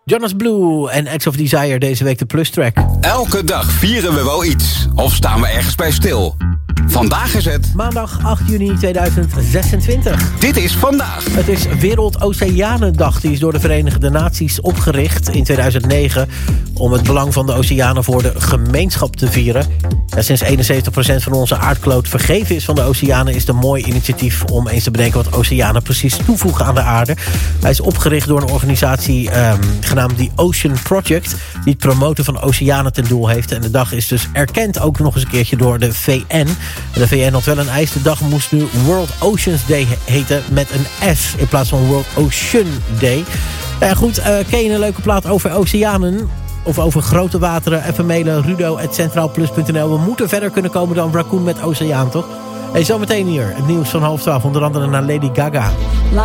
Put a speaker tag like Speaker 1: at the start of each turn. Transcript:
Speaker 1: Jonas Blue en Acts of Desire deze week de plustrack.
Speaker 2: Elke dag vieren we wel iets. Of staan we ergens bij stil. Vandaag is het...
Speaker 1: Maandag 8 juni 2026.
Speaker 2: Dit is vandaag.
Speaker 1: Het is Wereldoceanendag. Die is door de Verenigde Naties opgericht in 2009... om het belang van de oceanen voor de gemeenschap te vieren. Ja, sinds 71% van onze aardkloot vergeven is van de oceanen... is het een mooi initiatief om eens te bedenken... wat oceanen precies toevoegen aan de aarde. Hij is opgericht door een organisatie genaamd The Ocean Project... die het promoten van oceanen ten doel heeft. En de dag is dus erkend ook nog eens een keertje door de VN... De VN had wel een eis. De dag moest nu World Oceans Day heten met een S in plaats van World Ocean Day. Ja, goed, ken je een leuke plaat over oceanen of over grote wateren? Even mailen rudo@centraalplus.nl. We moeten verder kunnen komen dan Raccoon met Oceaan, toch? Hey, zometeen hier het nieuws van 11:30, onder andere naar Lady Gaga.